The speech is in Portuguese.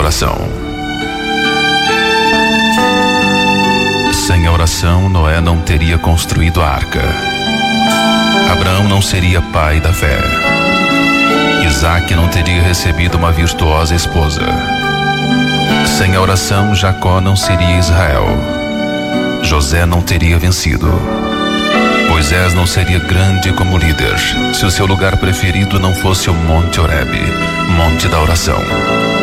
oração. Sem a oração, Noé não teria construído a arca. Abraão não seria pai da fé. Isaac não teria recebido uma virtuosa esposa. Sem a oração, Jacó não seria Israel. José não teria vencido. Moisés não seria grande como líder se o seu lugar preferido não fosse o Monte Horebe, monte da oração.